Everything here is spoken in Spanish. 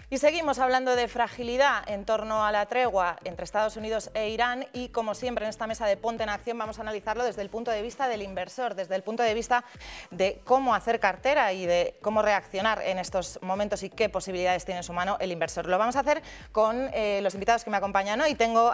Y seguimos hablando de fragilidad en torno a la tregua entre Estados Unidos e Irán y, como siempre, en esta mesa de Ponte en Acción vamos a analizarlo desde el punto de vista del inversor, desde el punto de vista de cómo hacer cartera y de cómo reaccionar en estos momentos y qué posibilidades tiene en su mano el inversor. Lo vamos a hacer con los invitados que me acompañan hoy. Tengo